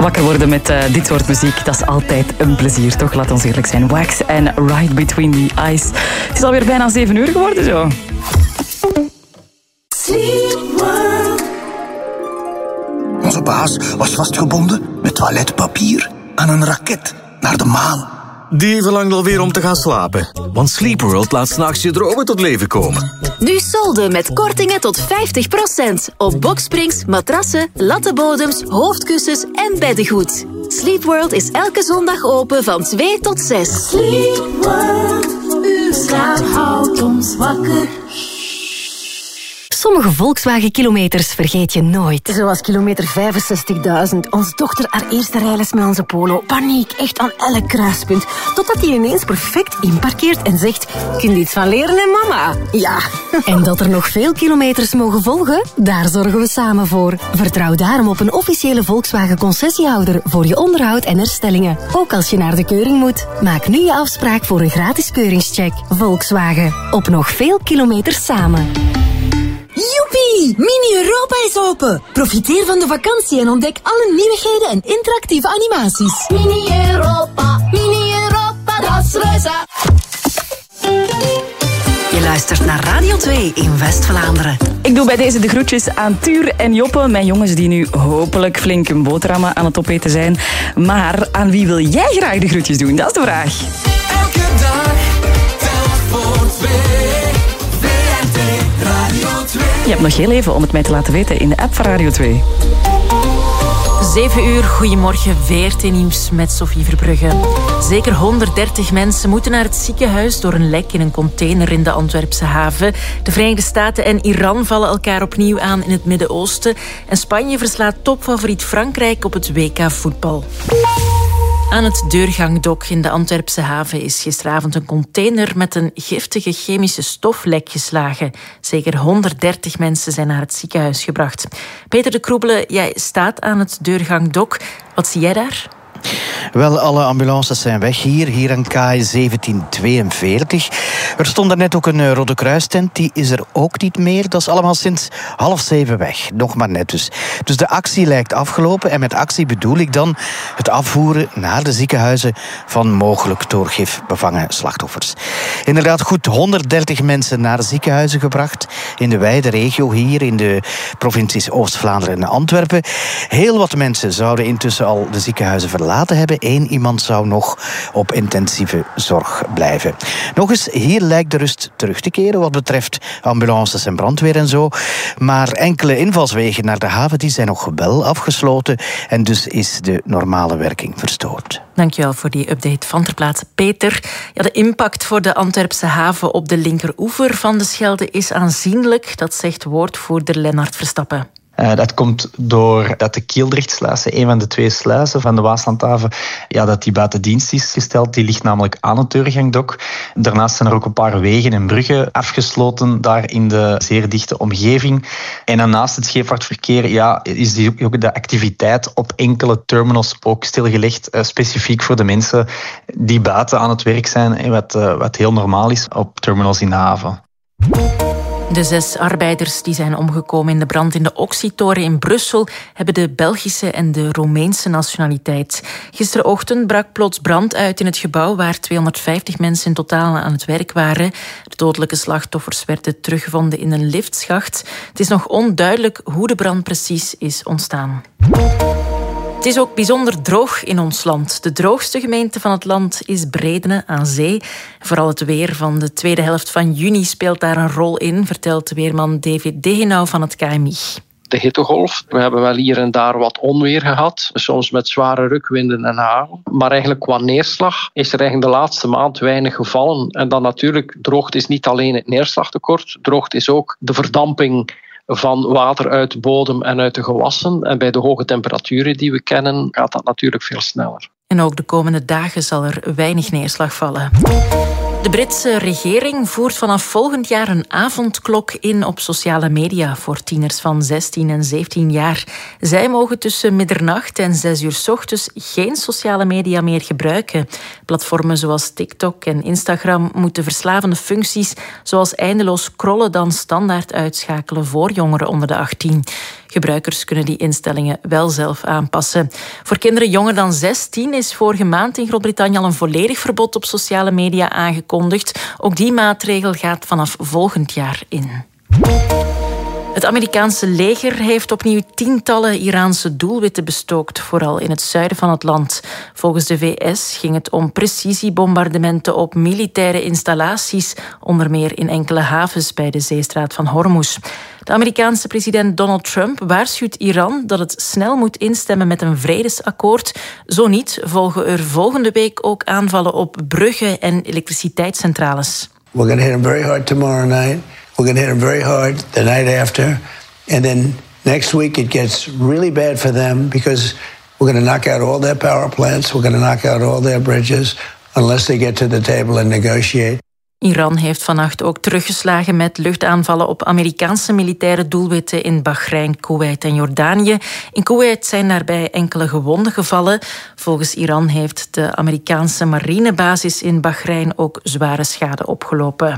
Wakker worden met dit soort muziek, dat is altijd een plezier, toch? Laat ons eerlijk zijn. Wax en Right Between the Eyes. Het is alweer bijna 7 uur geworden, zo. Onze baas was vastgebonden met toiletpapier aan een raket naar de maan. Die verlangt alweer om te gaan slapen. Want Sleepworld laat 's nachts je dromen tot leven komen. Nu solden met kortingen tot 50%. Op boksprings, matrassen, lattenbodems, hoofdkussens en beddengoed. Sleepworld is elke zondag open van 2 tot 6. Sleepworld, uw slaap houdt ons wakker. Sommige Volkswagen-kilometers vergeet je nooit. Zoals kilometer 65.000. Onze dochter haar eerste rijles met onze Polo. Paniek, echt aan elk kruispunt. Totdat hij ineens perfect inparkeert en zegt... Kun je iets van leren, hè, mama? Ja. En dat er nog veel kilometers mogen volgen? Daar zorgen we samen voor. Vertrouw daarom op een officiële Volkswagen-concessiehouder voor je onderhoud en herstellingen. Ook als je naar de keuring moet. Maak nu je afspraak voor een gratis keuringscheck. Volkswagen. Op nog veel kilometers samen. Joepie! Mini-Europa is open. Profiteer van de vakantie en ontdek alle nieuwigheden en interactieve animaties. Mini-Europa, dat is reuze. Je luistert naar Radio 2 in West-Vlaanderen. Ik doe bij deze de groetjes aan Tuur en Joppe, mijn jongens die nu hopelijk flink een boterhammen aan het opeten zijn. Maar aan wie wil jij graag de groetjes doen? Dat is de vraag. Elke dag, telk voor 2. VRT Radio 2. Je hebt nog heel even om het mij te laten weten in de app van Radio 2. 7 uur, goedemorgen, VRT-nieuws met Sophie Verbrugge. Zeker 130 mensen moeten naar het ziekenhuis door een lek in een container in de Antwerpse haven. De Verenigde Staten en Iran vallen elkaar opnieuw aan in het Midden-Oosten. En Spanje verslaat topfavoriet Frankrijk op het WK voetbal. Aan het deurgangdok in de Antwerpse haven is gisteravond een container met een giftige chemische stof lek geslagen. Zeker 130 mensen zijn naar het ziekenhuis gebracht. Peter de Kroebele, jij staat aan het deurgangdok. Wat zie jij daar? Wel, alle ambulances zijn weg hier aan KAI 1742. Er stond er net ook een Rode Kruistent, die is er ook niet meer. Dat is allemaal sinds 6:30 weg, nog maar net dus. Dus de actie lijkt afgelopen en met actie bedoel ik dan het afvoeren naar de ziekenhuizen van mogelijk door gif bevangen slachtoffers. Inderdaad, goed 130 mensen naar de ziekenhuizen gebracht in de wijde regio hier in de provincies Oost-Vlaanderen en Antwerpen. Heel wat mensen zouden intussen al de ziekenhuizen verlaten hebben. 1 iemand zou nog op intensieve zorg blijven. Nog eens, hier lijkt de rust terug te keren wat betreft ambulances en brandweer en zo. Maar enkele invalswegen naar de haven die zijn nog wel afgesloten en dus is de normale werking verstoord. Dankjewel voor die update van ter plaatse, Peter. Ja, de impact voor de Antwerpse haven op de linkeroever van de Schelde is aanzienlijk. Dat zegt woordvoerder Lennart Verstappen. Dat komt doordat de Kieldrechtsluis, een van de 2 sluizen van de Waaslandhaven, dat die buiten dienst is gesteld. Die ligt namelijk aan het deurgangdok. Daarnaast zijn er ook een paar wegen en bruggen afgesloten daar in de zeer dichte omgeving. En dan naast het scheepvaartverkeer is ook de activiteit op enkele terminals ook stilgelegd, specifiek voor de mensen die buiten aan het werk zijn, wat heel normaal is op terminals in de haven. De 6 arbeiders die zijn omgekomen in de brand in de Oxytoren in Brussel hebben de Belgische en de Roemeense nationaliteit. Gisterenochtend brak plots brand uit in het gebouw waar 250 mensen in totaal aan het werk waren. De dodelijke slachtoffers werden teruggevonden in een liftschacht. Het is nog onduidelijk hoe de brand precies is ontstaan. Het is ook bijzonder droog in ons land. De droogste gemeente van het land is Bredene aan zee. Vooral het weer van de tweede helft van juni speelt daar een rol in, vertelt de weerman David Degenau van het KMI. De hittegolf. We hebben wel hier en daar wat onweer gehad, soms met zware rukwinden en hagel. Maar eigenlijk qua neerslag is er eigenlijk de laatste maand weinig gevallen. En dan natuurlijk, droogte is niet alleen het neerslagtekort, droogte is ook de verdamping van water uit de bodem en uit de gewassen. En bij de hoge temperaturen die we kennen, gaat dat natuurlijk veel sneller. En ook de komende dagen zal er weinig neerslag vallen. De Britse regering voert vanaf volgend jaar een avondklok in op sociale media voor tieners van 16 en 17 jaar. Zij mogen tussen middernacht en 6 uur 's ochtends geen sociale media meer gebruiken. Platformen zoals TikTok en Instagram moeten verslavende functies zoals eindeloos scrollen dan standaard uitschakelen voor jongeren onder de 18. Gebruikers kunnen die instellingen wel zelf aanpassen. Voor kinderen jonger dan 16 is vorige maand in Groot-Brittannië al een volledig verbod op sociale media aangekondigd. Ook die maatregel gaat vanaf volgend jaar in. Het Amerikaanse leger heeft opnieuw tientallen Iraanse doelwitten bestookt, vooral in het zuiden van het land. Volgens de VS ging het om precisiebombardementen op militaire installaties, onder meer in enkele havens bij de zeestraat van Hormuz. De Amerikaanse president Donald Trump waarschuwt Iran dat het snel moet instemmen met een vredesakkoord. Zo niet volgen er volgende week ook aanvallen op bruggen en elektriciteitscentrales. We're going to hit them very hard tomorrow night. We're going to hit them very hard the night after. And then next week it gets really bad for them because we're going to knock out all their power plants. We're going to knock out all their bridges unless they get to the table and negotiate. Iran heeft vannacht ook teruggeslagen met luchtaanvallen op Amerikaanse militaire doelwitten in Bahrein, Koeweit en Jordanië. In Koeweit zijn daarbij enkele gewonden gevallen. Volgens Iran heeft de Amerikaanse marinebasis in Bahrein ook zware schade opgelopen.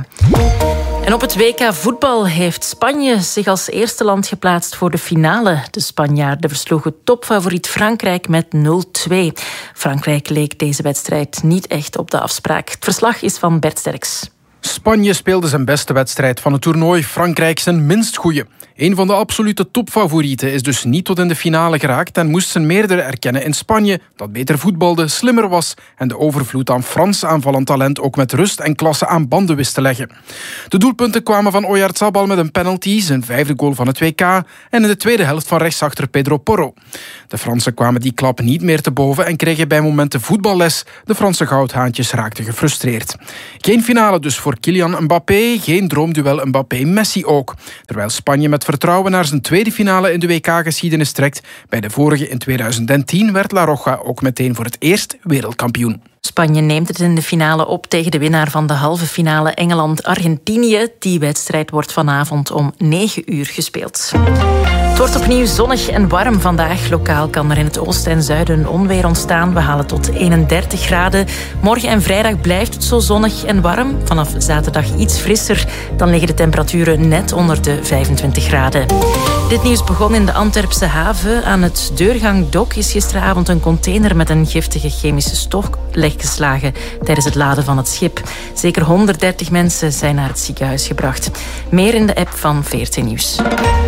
En op het WK voetbal heeft Spanje zich als eerste land geplaatst voor de finale. De Spanjaarden versloegen topfavoriet Frankrijk met 0-2. Frankrijk leek deze wedstrijd niet echt op de afspraak. Het verslag is van Bert Sterks. Spanje speelde zijn beste wedstrijd van het toernooi, Frankrijk zijn minst goeie. Een van de absolute topfavorieten is dus niet tot in de finale geraakt en moest zijn meerdere erkennen in Spanje dat beter voetbalde, slimmer was en de overvloed aan Frans aanvallend talent ook met rust en klasse aan banden wist te leggen. De doelpunten kwamen van Oyarzabal met een penalty, zijn 5e goal van het WK, en in de tweede helft van rechtsachter Pedro Porro. De Fransen kwamen die klap niet meer te boven en kregen bij momenten voetballes. De Franse goudhaantjes raakten gefrustreerd. Geen finale dus voor Kylian Mbappé, geen droomduel Mbappé-Messi ook. Terwijl Spanje met vertrouwen naar zijn tweede finale in de WK-geschiedenis trekt. Bij de vorige in 2010 werd La Roja ook meteen voor het eerst wereldkampioen. Spanje neemt het in de finale op tegen de winnaar van de halve finale Engeland-Argentinië. Die wedstrijd wordt vanavond om 9 uur gespeeld. Het wordt opnieuw zonnig en warm vandaag. Lokaal kan er in het oosten en zuiden een onweer ontstaan. We halen tot 31 graden. Morgen en vrijdag blijft het zo zonnig en warm. Vanaf zaterdag iets frisser. Dan liggen de temperaturen net onder de 25 graden. Dit nieuws begon in de Antwerpse haven. Aan het Deurgangdok is gisteravond een container met een giftige chemische stof leeggeslagen tijdens het laden van het schip. Zeker 130 mensen zijn naar het ziekenhuis gebracht. Meer in de app van VRT Nieuws.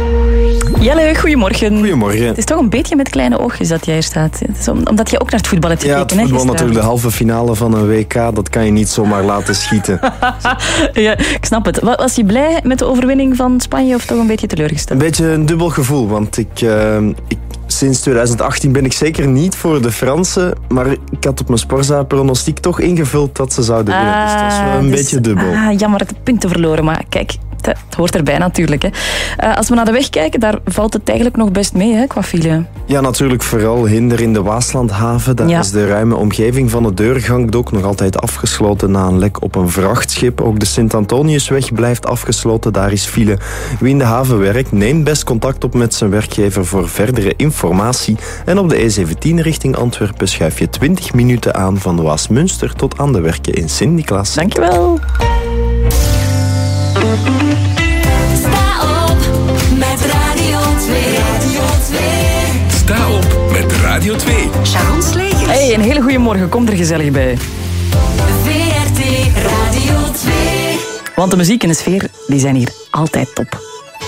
Jelle, goedemorgen. Goedemorgen. Het is toch een beetje met kleine oogjes dat jij hier staat. Het is omdat je ook naar het voetbal hebt gekeken. Ja, het voetbal natuurlijk de halve finale van een WK. Dat kan je niet zomaar laten schieten. Ja, ik snap het. Was je blij met de overwinning van Spanje of toch een beetje teleurgesteld? Een beetje een dubbel gevoel, want sinds 2018 ben ik zeker niet voor de Fransen, maar ik had op mijn Sporza-pronostiek toch ingevuld dat ze zouden winnen. Dus dat is wel een beetje dubbel. Jammer, het punten verloren, maar kijk, het hoort erbij natuurlijk. Hè. Als we naar de weg kijken, daar valt het eigenlijk nog best mee, hè, qua file. Ja, natuurlijk vooral hinder in de Waaslandhaven. Daar is de ruime omgeving van het Deurgangdok nog altijd afgesloten na een lek op een vrachtschip. Ook de Sint-Antoniusweg blijft afgesloten, daar is file. Wie in de haven werkt, neemt best contact op met zijn werkgever voor verdere informatie. En op de E17 richting Antwerpen schuif je 20 minuten aan van de Waasmunster tot aan de werken in Sint-Niklaas. Dankjewel. Sta op met Radio 2. Radio 2. Sta op met Radio 2. Sharon Slegers. Hey, een hele goede morgen. Kom er gezellig bij. VRT Radio 2. Want de muziek en de sfeer die zijn hier altijd top.